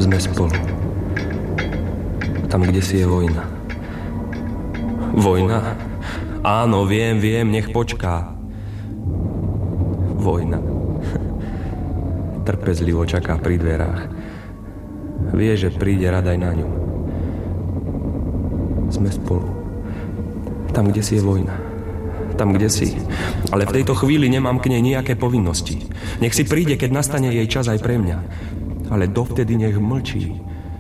sme spolu. Tam, kde si je vojna. Vojna? Áno, viem, nech počká. Vojna. Trpezlivo čaká pri dverách. Vie, že príde rad aj na ňu. Sme spolu. Tam, kde si je vojna. Tam, kde si. Ale v tejto chvíli nemám k nej nejaké povinnosti. Nech si príde, keď nastane jej čas aj pre mňa. Ale dovtedy nech mlčí.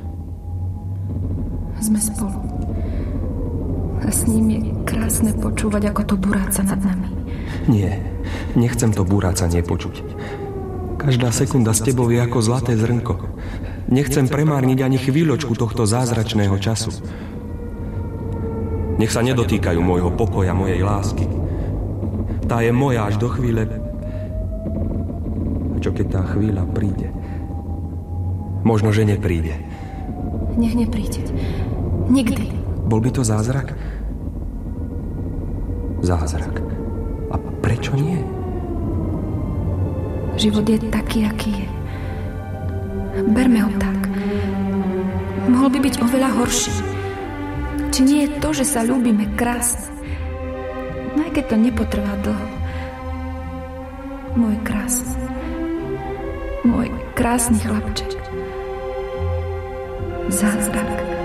Sme spolu. A s ním je krásne počúvať, ako to buráca nad nami. Nie, nechcem to burácanie počuť. Každá sekunda s tebou je ako zlaté zrnko. Nechcem premárniť ani chvíľočku tohto zázračného času. Nech sa nedotýkajú môjho pokoja, mojej lásky. Tá je moja až do chvíle. A čo keď tá chvíľa príde? Možno, že nepríde. Nech nepríde. Nikdy. Bol by to zázrak? Zázrak. A prečo nie? Život je taký, aký je. Berme ho tak. Mohol by byť oveľa horší. Či nie je to, že sa ľúbime, krásne? No aj keď to nepotrvá dlho. Môj krásny. Môj krásny chlapček. Zázrak.